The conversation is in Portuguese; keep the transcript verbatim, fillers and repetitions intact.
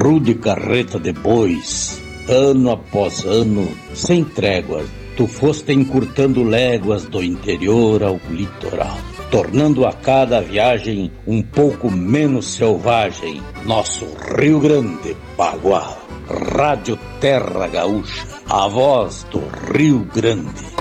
rude carreta de bois, ano após ano, sem tréguas, tu foste encurtando léguas do interior ao litoral, tornando a cada viagem um pouco menos selvagem, nosso Rio Grande Bagual. Rádio Terra Gaúcha, a voz do Rio Grande.